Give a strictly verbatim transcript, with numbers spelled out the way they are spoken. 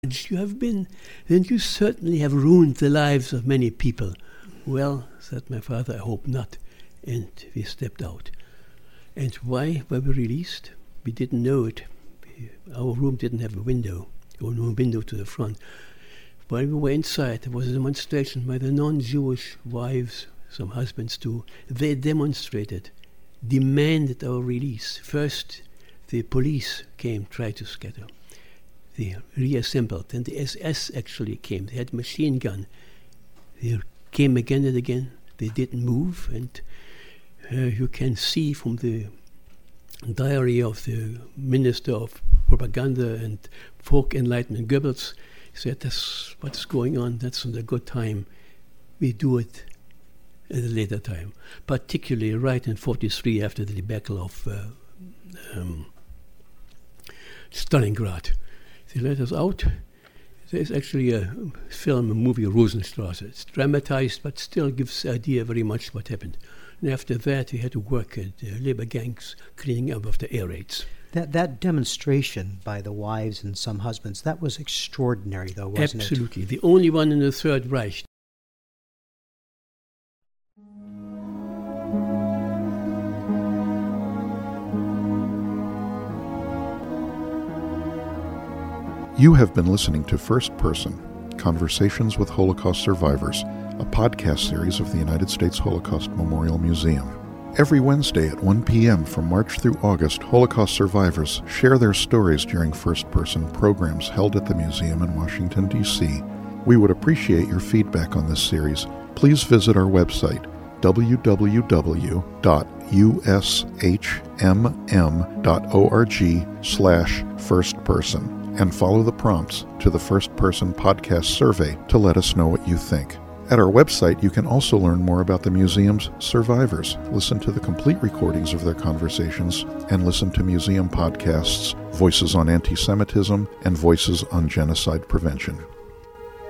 You have been, then you certainly have ruined the lives of many people. Well, said my father, I hope not. And we stepped out. And why were we released? We didn't know it. We, our room didn't have a window, or no window to the front. While we were inside, there was a demonstration by the non-Jewish wives, some husbands too. They demonstrated, demanded our release. First, the police came, tried to scatter. They reassembled. Then the S S actually came. They had a machine gun. They came again and again. They didn't move. And uh, you can see from the diary of the Minister of Propaganda and Folk Enlightenment, Goebbels, he said, that's what's going on. That's not a good time. We do it at a later time. Particularly right in forty-three after the debacle of uh, um, Stalingrad. They let us out. There's actually a film, a movie, Rosenstrasse. It's dramatized, but still gives the idea very much what happened. And after that, we had to work at uh, labor gangs, cleaning up after air raids. That that demonstration by the wives and some husbands, that was extraordinary, though, wasn't Absolutely. it? The only one in the Third Reich. You have been listening to First Person, Conversations with Holocaust Survivors, a podcast series of the United States Holocaust Memorial Museum. Every Wednesday at one p.m. from March through August, Holocaust survivors share their stories during First Person programs held at the museum in Washington, D C. We would appreciate your feedback on this series. Please visit our website, w w w dot u s h m m dot org slash first person. And follow the prompts to the First Person Podcast survey to let us know what you think. At our website, you can also learn more about the museum's survivors, listen to the complete recordings of their conversations, and listen to museum podcasts, Voices on Anti-Semitism and Voices on Genocide Prevention.